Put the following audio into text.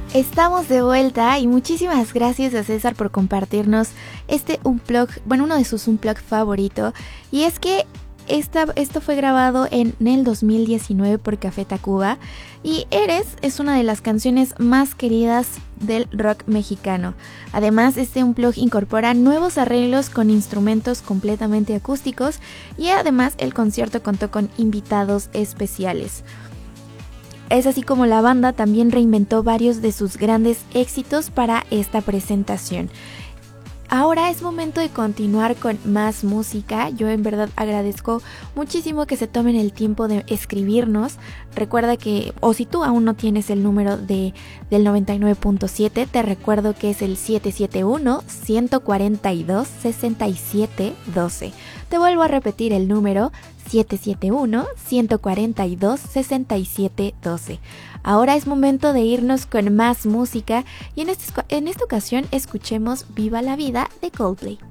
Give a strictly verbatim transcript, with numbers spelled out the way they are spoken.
Estamos de vuelta y muchísimas gracias a César por compartirnos este unplug, bueno, uno de sus unplug favorito. Y es que esta, esto fue grabado en el dos mil diecinueve por Café Tacuba y Eres es una de las canciones más queridas del rock mexicano. Además, este unplug incorpora nuevos arreglos con instrumentos completamente acústicos y además el concierto contó con invitados especiales. Es así como la banda también reinventó varios de sus grandes éxitos para esta presentación. Ahora es momento de continuar con más música. Yo en verdad agradezco muchísimo que se tomen el tiempo de escribirnos. Recuerda que, o si tú aún no tienes el número de, del noventa y nueve punto siete, te recuerdo que es el siete siete uno, uno cuatro dos, seis siete uno dos. Te vuelvo a repetir el número siete siete uno, uno cuatro dos, seis siete uno dos. Ahora es momento de irnos con más música y en, este, en esta ocasión escuchemos Viva la Vida de Coldplay.